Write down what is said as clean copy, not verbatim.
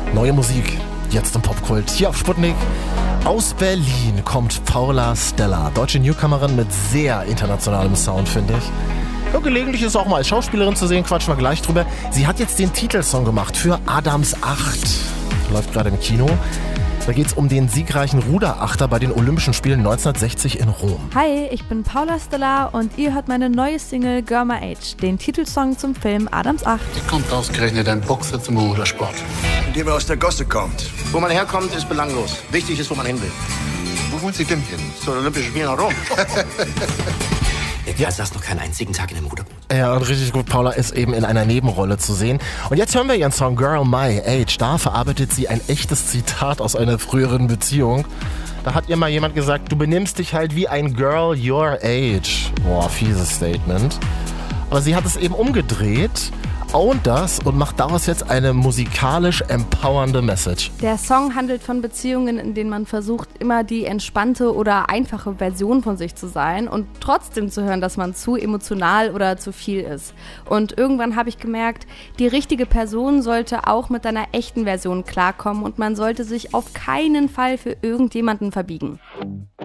Neue Musik, jetzt im Popkult, hier auf Sputnik. Aus Berlin kommt Paula Stella, deutsche Newcomerin mit sehr internationalem Sound, finde ich. Ja, gelegentlich ist auch mal als Schauspielerin zu sehen, quatschen wir gleich drüber. Sie hat jetzt den Titelsong gemacht für Adams 8. Läuft gerade im Kino. Da geht es um den siegreichen Ruderachter bei den Olympischen Spielen 1960 in Rom. Hi, ich bin Paula Stella und ihr hört meine neue Single Girl My Age, den Titelsong zum Film Adams 8. Wie kommt ausgerechnet ein Boxer zum Rudersport? Indem er aus der Gosse kommt. Wo man herkommt, ist belanglos. Wichtig ist, wo man hin will. Wo wollen Sie denn hin? Zu den Olympischen Spielen in Rom. Ja, saß noch keinen einzigen Tag in einem Ruderboot. Ja, und richtig gut, Paula ist eben in einer Nebenrolle zu sehen. Und jetzt hören wir ihren Song Girl My Age. Da verarbeitet sie ein echtes Zitat aus einer früheren Beziehung. Da hat ihr mal jemand gesagt, du benimmst dich halt wie ein Girl your age. Boah, fieses Statement. Aber sie hat es eben umgedreht, ownt das und macht daraus jetzt eine musikalisch empowernde Message. Der Song handelt von Beziehungen, in denen man versucht, immer die entspannte oder einfache Version von sich zu sein und trotzdem zu hören, dass man zu emotional oder zu viel ist. Und irgendwann habe ich gemerkt, die richtige Person sollte auch mit seiner echten Version klarkommen und man sollte sich auf keinen Fall für irgendjemanden verbiegen.